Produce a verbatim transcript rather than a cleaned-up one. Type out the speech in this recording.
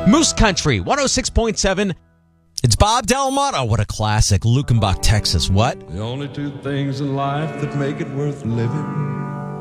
Moose Country, one oh six point seven. It's Bob Delamato. What a classic. Lukenbach, Texas. What? The only two things in life that make it worth living